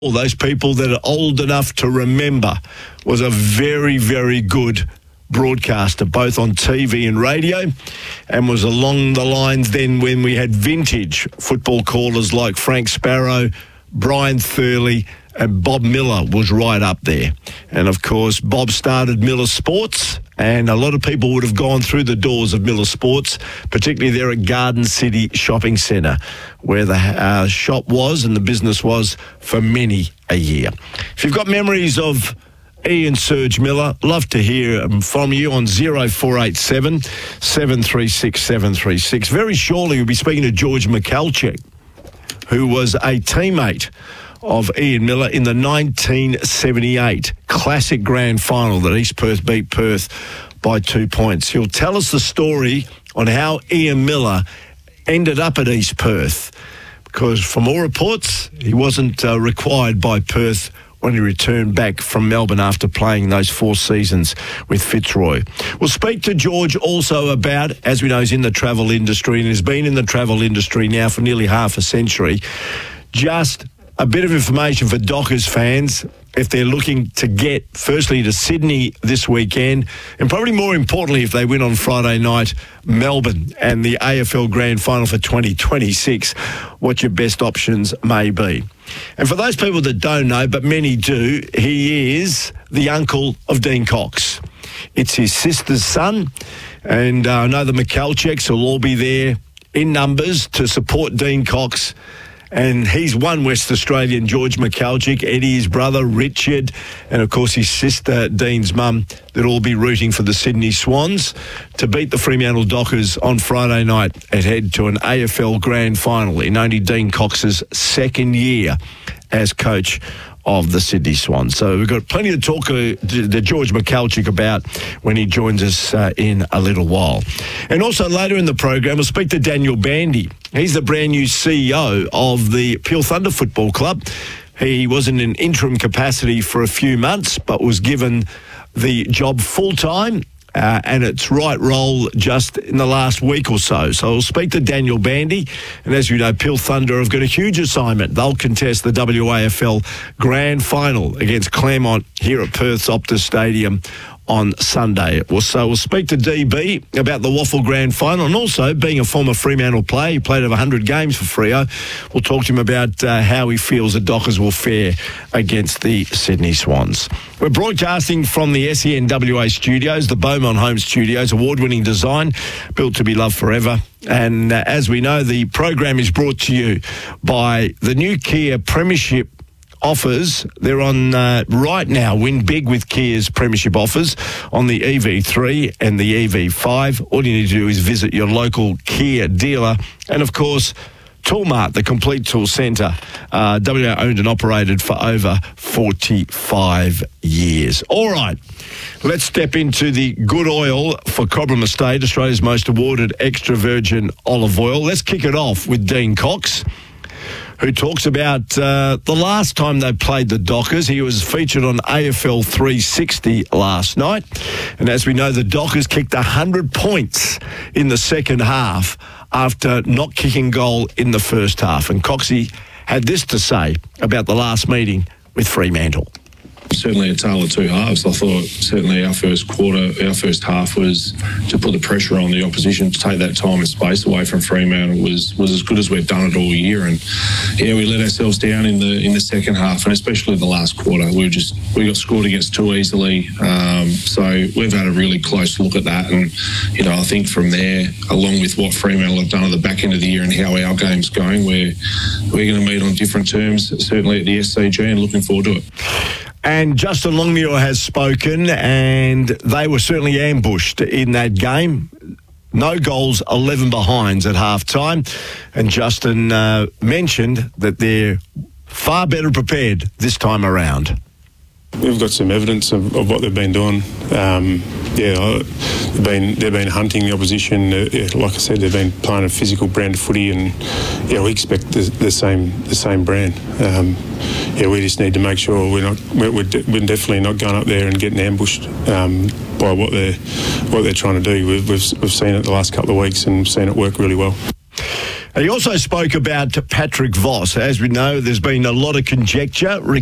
all those people that are old enough to remember, was a very, very good broadcaster, both on TV and radio, and was along the lines then when we had vintage football callers like Frank Sparrow, Brian Thurley, and Bob Miller was right up there. And, of course, Bob started Miller Sports, and a lot of people would have gone through the doors of Miller Sports, particularly there at Garden City Shopping Centre, where the shop was and the business was for many a year. If you've got memories of Ian Serge Miller, love to hear from you on 0487 736 736. Very shortly we'll be speaking to George Michalczyk, who was a teammate of Ian Miller in the 1978 classic grand final that East Perth beat Perth by 2 points. He'll tell us the story on how Ian Miller ended up at East Perth, because from all reports, he wasn't required by Perth when he returned back from Melbourne after playing those 4 seasons with Fitzroy. We'll speak to George also about, as we know, he's in the travel industry and has been in the travel industry now for nearly half a century. Just a bit of information for Dockers fans if they're looking to get, firstly, to Sydney this weekend, and probably more importantly, if they win on Friday night, Melbourne and the AFL Grand Final for 2026, what your best options may be. And for those people that don't know, but many do, he is the uncle of Dean Cox. It's his sister's son, and I know the Michalczyks will all be there in numbers to support Dean Cox. And he's one West Australian, George Michalczyk, Eddie, his brother, Richard, and, of course, his sister, Dean's mum, that all be rooting for the Sydney Swans to beat the Fremantle Dockers on Friday night and head to an AFL Grand Final in only Dean Cox's second year as coach of the Sydney Swans. So we've got plenty to talk to George Michalczyk about when he joins us in a little while. And also later in the program, we'll speak to Daniel Bandy. He's the brand new CEO of the Peel Thunder Football Club. He was in an interim capacity for a few months, but was given the job full-time and its right role just in the last week or so. So we'll speak to Daniel Bandy. And as you know, Peel Thunder have got a huge assignment. They'll contest the WAFL Grand Final against Claremont here at Perth's Optus Stadium on Sunday. So we'll speak to DB about the Waffle Grand Final, and also, being a former Fremantle player, he played over 100 games for Freo. We'll talk to him about how he feels the Dockers will fare against the Sydney Swans. We're broadcasting from the SENWA studios, the Beaumont Home Studios, award-winning design, built to be loved forever. And as we know, the program is brought to you by the new Kia Premiership offers. They're on right now. Win big with Kia's Premiership offers on the EV3 and the EV5. All you need to do is visit your local Kia dealer. And, of course, Toolmart, the complete tool centre, WA owned and operated for over 45 years. All right, let's step into the good oil for Cobram Estate, Australia's most awarded extra virgin olive oil. Let's kick it off with Dean Cox, who talks about the last time they played the Dockers. He was featured on AFL 360 last night. And as we know, the Dockers kicked 100 points in the second half after not kicking goal in the first half. And Coxie had this to say about the last meeting with Fremantle. Certainly a tale of two halves. I thought certainly our first half was to put the pressure on the opposition to take that time and space away from Fremantle was as good as we've done it all year. And yeah, we let ourselves down in the second half, and especially the last quarter. We got scored against too easily. So we've had a really close look at that, and I think from there, along with what Fremantle have done at the back end of the year and how our game's going, we're going to meet on different terms, certainly at the SCG, and looking forward to it. And Justin Longmuir has spoken, and they were certainly ambushed in that game. No goals, 11 behinds at half-time. And Justin mentioned that they're far better prepared this time around. We've got some evidence of what they've been doing. They've been hunting the opposition. Like I said, they've been playing a physical brand of footy, and we expect the same brand. We just need to make sure we're definitely not going up there and getting ambushed by what they're trying to do. We've seen it the last couple of weeks and seen it work really well. He also spoke about Patrick Voss. As we know, there's been a lot of conjecture